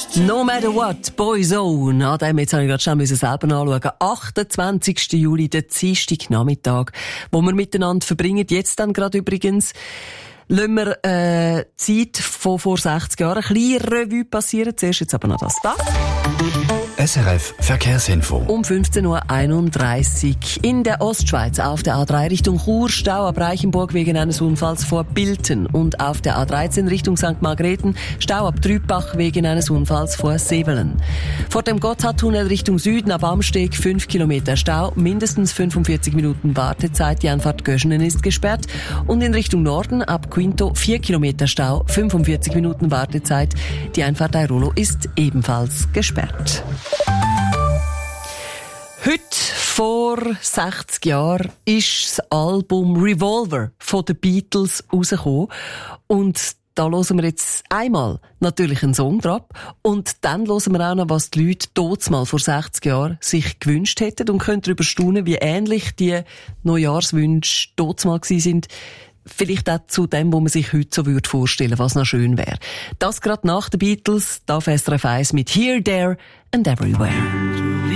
No matter what, Boyzone. An dem jetzt habe ich gerade schnell selber anschauen. 28. Juli, der Dienstagnachmittag, wo wir miteinander verbringen. Jetzt dann gerade übrigens lassen wir Zeit von vor 60 Jahren ein bisschen Revue passieren. Zuerst jetzt aber noch das da. SRF Verkehrsinfo. Um 15.31 Uhr in der Ostschweiz auf der A3 Richtung Chur, Stau ab Reichenburg wegen eines Unfalls vor Bilten, und auf der A13 Richtung St. Margrethen Stau ab Trübach wegen eines Unfalls vor Sevelen. Vor dem Gotthardtunnel Richtung Süden ab Amsteg 5 Kilometer Stau, mindestens 45 Minuten Wartezeit, die Einfahrt Göschenen ist gesperrt, und in Richtung Norden ab Quinto 4 Kilometer Stau, 45 Minuten Wartezeit, die Einfahrt Airolo ist ebenfalls gesperrt. Heute vor 60 Jahren ist das Album Revolver von den Beatles rausgekommen. Und da hören wir jetzt einmal natürlich einen Song drauf. Und dann hören wir auch noch, was die Leute damals vor 60 Jahren sich gewünscht hätten, und können darüber staunen, wie ähnlich die Neujahrswünsche damals sind. Vielleicht auch zu dem, wo man sich heute so vorstellen würde, was noch schön wäre. Das gerade nach den Beatles, da auf SRF 1 mit Here, There and Everywhere.